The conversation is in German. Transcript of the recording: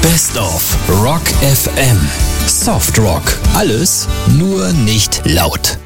Best of Rock FM. Soft Rock. Alles, nur nicht laut.